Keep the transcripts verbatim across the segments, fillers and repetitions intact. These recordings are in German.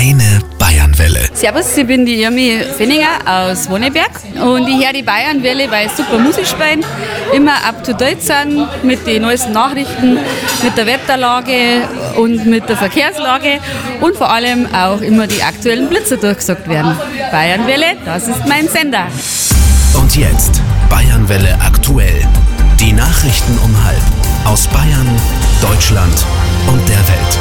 Deine Bayernwelle. Servus, ich bin die Irmi Fenninger aus Wonneberg und ich höre die Bayernwelle, weil ich super Musik spielen, immer up to date sind mit den neuesten Nachrichten, mit der Wetterlage und mit der Verkehrslage und vor allem auch immer die aktuellen Blitze durchgesagt werden. Bayernwelle, das ist mein Sender. Und jetzt Bayernwelle aktuell. Die Nachrichten um halb aus Bayern, Deutschland und der Welt.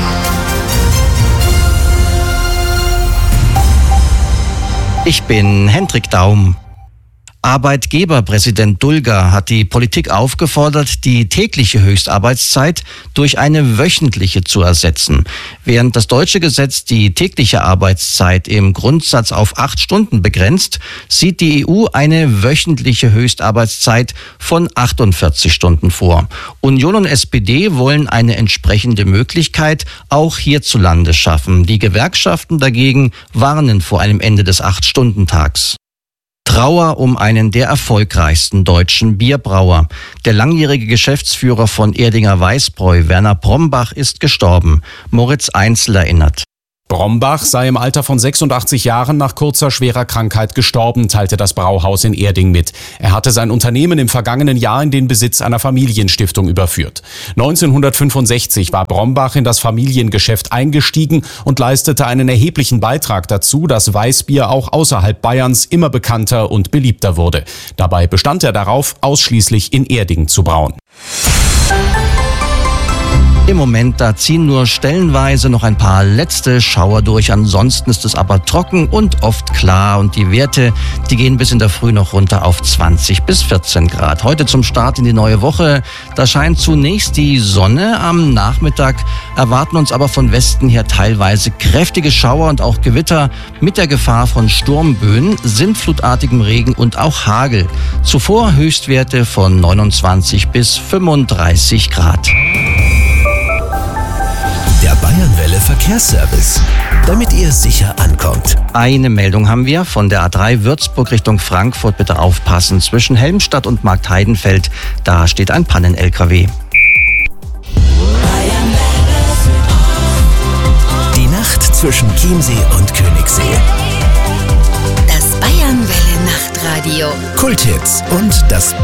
Ich bin Hendrik Daum. Arbeitgeberpräsident Dulger hat die Politik aufgefordert, die tägliche Höchstarbeitszeit durch eine wöchentliche zu ersetzen. Während das deutsche Gesetz die tägliche Arbeitszeit im Grundsatz auf acht Stunden begrenzt, sieht die E U eine wöchentliche Höchstarbeitszeit von achtundvierzig Stunden vor. Union und S P D wollen eine entsprechende Möglichkeit auch hierzulande schaffen. Die Gewerkschaften dagegen warnen vor einem Ende des Acht-Stunden-Tags. Trauer um einen der erfolgreichsten deutschen Bierbrauer. Der langjährige Geschäftsführer von Erdinger Weißbräu, Werner Brombach, ist gestorben. Moritz Einzel erinnert. Brombach sei im Alter von sechsundachtzig Jahren nach kurzer schwerer Krankheit gestorben, teilte das Brauhaus in Erding mit. Er hatte sein Unternehmen im vergangenen Jahr in den Besitz einer Familienstiftung überführt. neunzehnhundertfünfundsechzig war Brombach in das Familiengeschäft eingestiegen und leistete einen erheblichen Beitrag dazu, dass Weißbier auch außerhalb Bayerns immer bekannter und beliebter wurde. Dabei bestand er darauf, ausschließlich in Erding zu brauen. Im Moment, da ziehen nur stellenweise noch ein paar letzte Schauer durch. Ansonsten ist es aber trocken und oft klar. Und die Werte, die gehen bis in der Früh noch runter auf zwanzig bis vierzehn Grad. Heute zum Start in die neue Woche, da scheint zunächst die Sonne. Am Nachmittag erwarten uns aber von Westen her teilweise kräftige Schauer und auch Gewitter mit der Gefahr von Sturmböen, sintflutartigem Regen und auch Hagel. Zuvor Höchstwerte von neunundzwanzig bis fünfunddreißig Grad. Der Bayernwelle Verkehrsservice, damit ihr sicher ankommt. Eine Meldung haben wir von der A drei Würzburg Richtung Frankfurt. Bitte aufpassen. Zwischen Helmstadt und Marktheidenfeld, da steht ein Pannen-L K W. Die Nacht zwischen Chiemsee und Königssee. Das Bayernwelle Nachtradio. Kulthits und das